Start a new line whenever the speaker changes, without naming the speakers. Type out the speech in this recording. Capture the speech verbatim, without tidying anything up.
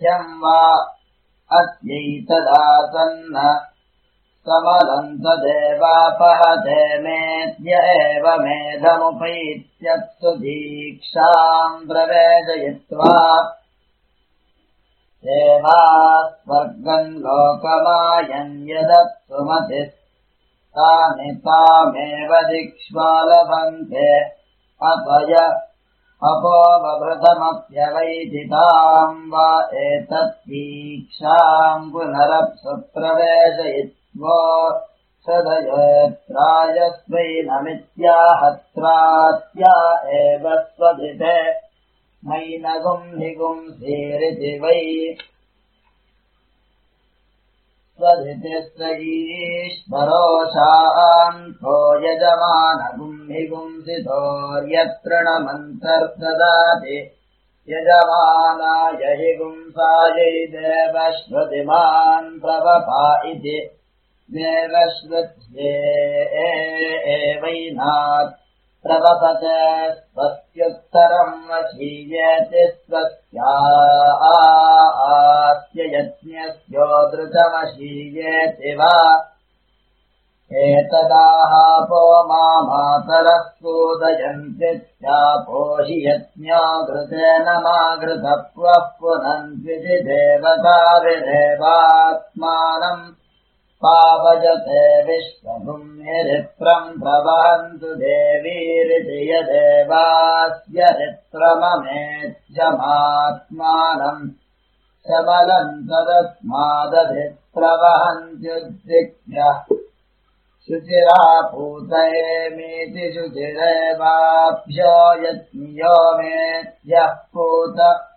मध्यम् वा अस्यैतदासन्न समलम् तदेवापहते मेद्य एव मेधमुपैत्यत्सु दीक्षाम् प्रवेदयित्वा देवा स्वर्गम् लोकमायन् यदत्सु मतिः तानि तामेव दिक्ष्वा लभन्ते अपय अपोवभृतमप्यवैदिताम् वा एतद्दीक्षाम् पुनरप्सु प्रवेशयित्वा सदयत्रायस्मै नमित्याहत्रात्या एव स्वधिते नैनगुम् निगुंसीरिति वै स्वधितिश्च ईश्वरोशान्तो यजमानगुम् निगुंसितोर्यतृणमन्तर्ददाति यजमानाय हि गुंसायै देवश्रुतिमान् प्रवपा इति देवश्रुत्ये एवैनात् प्रवपते स्वस्त्युत्तरम् वशीयेति स्वस्यास्य यज्ञस्योदृतमशीयेति वा एतदाहापो मामातरः सूदयन्त्यापो हि यज्ञो घृतेन माघृतप्वः पुनन्त्विति देवताभिरेवात्मानम् पावजते विश्वभूम्यरित्रम् प्रवहन्तु देवीरिति यदेवास्य रित्रममेध्यमात्मानम् शबलम् तदस्मादधिप्रवहन्त्युद्दिग्भ्यः शुचिरापूतयेमीति शुचिरेवाभ्यो यज्ञो मेध्यः पूत